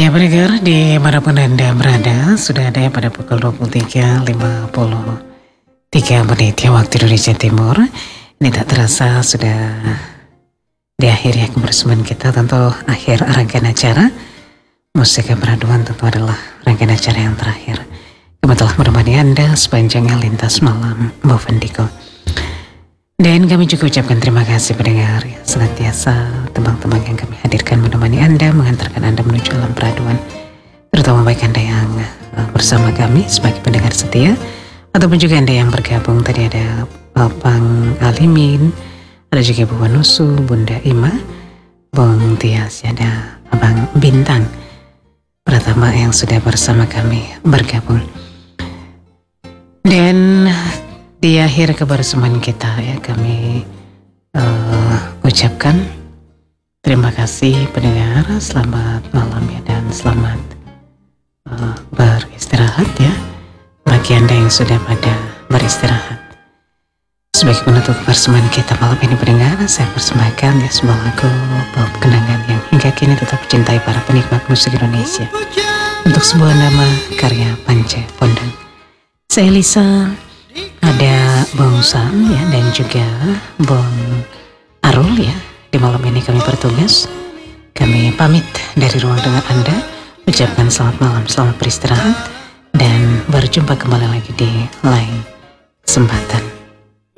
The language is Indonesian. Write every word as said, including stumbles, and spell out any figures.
Ya pendengar dimanapun Anda berada, sudah ada pada pukul dua puluh tiga lewat lima puluh tiga menit ya waktu Indonesia Timur. Ini tak terasa sudah di akhir ya kebersamaan kita, tentu akhir rangkaian acara Musik Peraduan tentu adalah rangkaian acara yang terakhir. Kami telah menemani Anda sepanjang lintas malam Bovendiko. Dan kami juga ucapkan terima kasih pendengar ya, senantiasa tembang-tembang yang kami hadirkan menemani Anda, mengantarkan Anda menuju alam peraduan. Terutama baik Anda yang uh, bersama kami sebagai pendengar setia, ataupun juga Anda yang bergabung. Tadi ada Bang Alimin, ada juga Bu Wanusu, Bunda Ima, Bung Tias, ada Abang Bintang Pratama yang sudah bersama kami bergabung. Dan di akhir kebersamaan kita ya, kami uh, ucapkan terima kasih pendengar, selamat malam ya, dan selamat uh, beristirahat ya bagi Anda yang sudah pada beristirahat. Sebagai penutup kebersamaan kita malam ini pendengar, saya persembahkan ya sebuah lagu pop kenangan yang hingga kini tetap dicintai para penikmat musik Indonesia, untuk sebuah nama karya Panca Pondang. Saya Lisa, ada Bung Sam ya, dan juga Bung Arul ya. Di malam ini kami bertugas. Kami pamit dari ruang dengar Anda, ucapkan selamat malam, selamat beristirahat, dan berjumpa kembali lagi di lain kesempatan.